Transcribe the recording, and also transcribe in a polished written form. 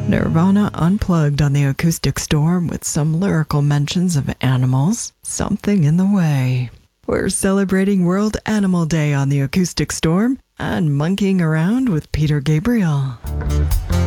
Nirvana Unplugged on the Acoustic Storm with some lyrical mentions of animals. Something in the Way. We're celebrating World Animal Day on the Acoustic Storm and monkeying around with Peter Gabriel.